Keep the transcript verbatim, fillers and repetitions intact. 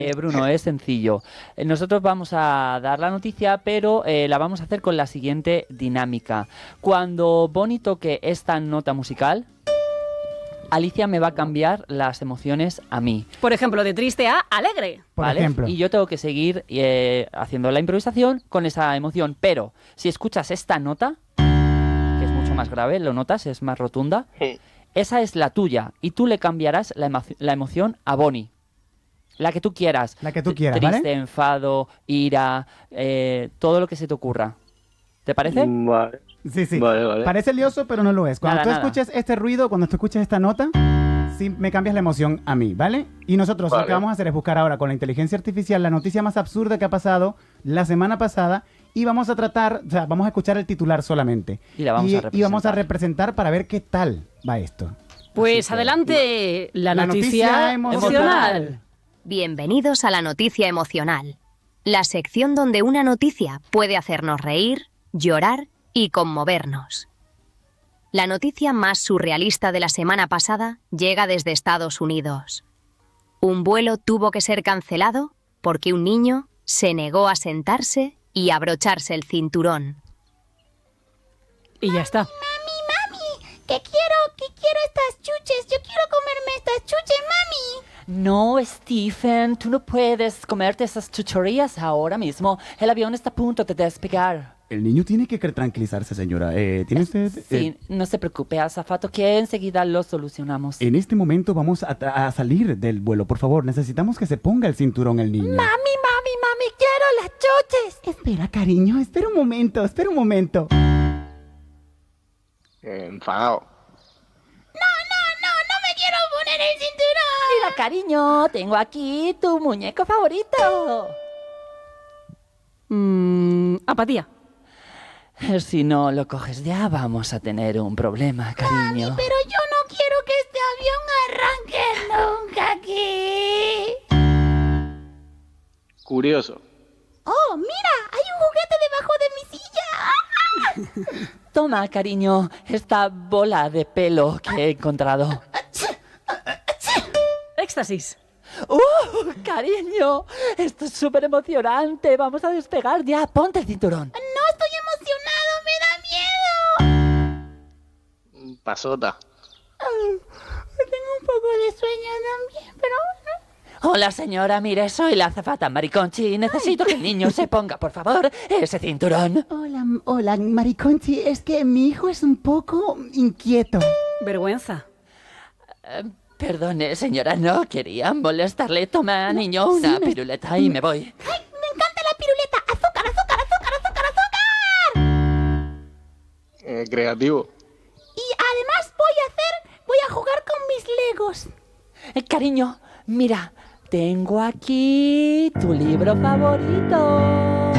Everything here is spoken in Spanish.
Eh, Bruno, es sencillo. Eh, Nosotros vamos a dar la noticia, pero eh, la vamos a hacer con la siguiente dinámica. Cuando Bonnie toque esta nota musical, Alicia me va a cambiar las emociones a mí. Por ejemplo, de triste a alegre. Por ¿Vale? ejemplo. Y yo tengo que seguir eh, haciendo la improvisación con esa emoción. Pero si escuchas esta nota, que es mucho más grave, lo notas, es más rotunda, esa es la tuya. Y tú le cambiarás la, emo- la emoción a Bonnie. La que tú quieras. La que tú quieras, Triste, ¿vale? enfado, ira, eh, todo lo que se te ocurra. ¿Te parece? Vale. Sí, sí. Vale, vale. Parece lioso, pero no lo es. Cuando Nada, tú nada. escuches este ruido, cuando tú escuches esta nota, sí me cambias la emoción a mí, ¿vale? Y nosotros lo Vale. que vamos a hacer es buscar ahora con la inteligencia artificial la noticia más absurda que ha pasado la semana pasada y vamos a tratar, o sea, vamos a escuchar el titular solamente. Y la vamos y, a y vamos a representar. representar para ver qué tal va esto. Pues Así que- adelante, la, La noticia, noticia emocional. emocional. Bienvenidos a la noticia emocional, la sección donde una noticia puede hacernos reír, llorar y conmovernos. La noticia más surrealista de la semana pasada llega desde Estados Unidos. Un vuelo tuvo que ser cancelado porque un niño se negó a sentarse y abrocharse el cinturón. Y ya está. Que quiero, que quiero estas chuches. Yo quiero comerme estas chuches, mami. No, Stephen, tú no puedes comerte esas chucherías ahora mismo. El avión está a punto de despegar. El niño tiene que tranquilizarse, señora. Eh, ¿tiene usted...? Sí, eh, no se preocupe, azafato, que enseguida lo solucionamos. en este momento vamos a, a salir del vuelo. Por favor, necesitamos que se ponga el cinturón el niño. Mami, mami, mami, quiero las chuches. Espera, cariño, espera un momento, espera un momento. Eh, enfadado. No, no, no, no me quiero poner el cinturón. Mira, cariño, tengo aquí tu muñeco favorito. Mm, apatía. Si no lo coges ya, vamos a tener un problema, cariño. Pero yo no quiero que este avión arranque nunca aquí. Curioso. Oh, mira, hay un juguete debajo de mi silla. Toma, cariño, esta bola de pelo que he encontrado. Éxtasis. ¡Uh, cariño! Esto es súper emocionante. Vamos a despegar ya. Ponte el cinturón. No estoy emocionado, me da miedo. Pasota. Tengo un poco de sueño también, pero bueno. Hola, señora. Mire, soy la azafata Mariconchi. Necesito que el niño se ponga, por favor, ese cinturón. Hola, hola, Mariconchi. Es que mi hijo es un poco inquieto. Vergüenza. Eh, perdone, señora, no quería molestarle. Toma, niño, una piruleta y me voy. ¡Ay, me encanta la piruleta! ¡Azúcar, azúcar, azúcar, azúcar, azúcar! Eh, creativo. Y además voy a hacer, voy a jugar con mis legos. Eh, cariño, mira, tengo aquí tu libro favorito.